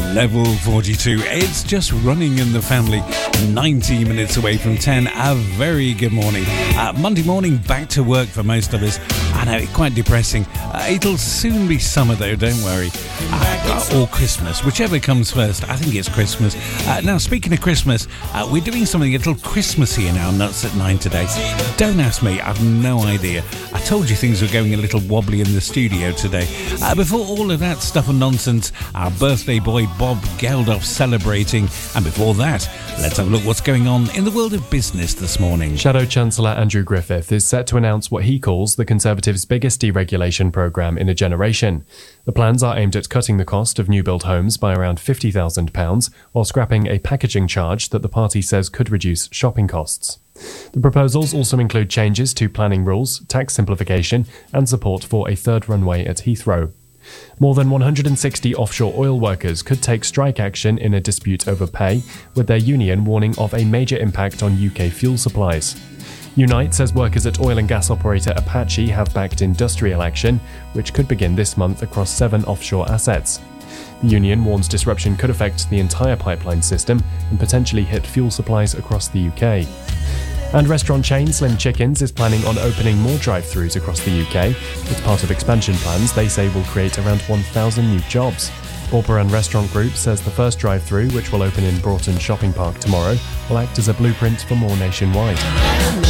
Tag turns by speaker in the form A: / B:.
A: Level 42. It's just running in the family. 90 minutes away from 10. A very good morning. Monday morning, back to work for most of us. I know, quite depressing. It'll soon be summer though, don't worry. Or Christmas, whichever comes first. I think it's Christmas. Now, speaking of Christmas, we're doing something a little Christmassy in our Nuts at 9 today. Don't ask me, I've no idea. I told you things were going a little wobbly in the studio today. Before all of that stuff and nonsense, our birthday boy Bob Geldof celebrating. And before that, let's have a look what's going on in the world of business this morning.
B: Shadow Chancellor Andrew Griffith is set to announce what he calls the Conservatives' biggest deregulation programme in a generation. The plans are aimed at cutting the cost of new-build homes by around £50,000 while scrapping a packaging charge that the party says could reduce shopping costs. The proposals also include changes to planning rules, tax simplification and support for a third runway at Heathrow. More than 160 offshore oil workers could take strike action in a dispute over pay, with their union warning of a major impact on UK fuel supplies. Unite says workers at oil and gas operator Apache have backed industrial action, which could begin this month across 7 offshore assets. The union warns disruption could affect the entire pipeline system and potentially hit fuel supplies across the UK. And restaurant chain Slim Chickens is planning on opening more drive-thrus across the UK. As part of expansion plans they say will create around 1,000 new jobs. Borperan Restaurant Group says the first drive-thru, which will open in Broughton Shopping Park tomorrow, will act as a blueprint for more nationwide.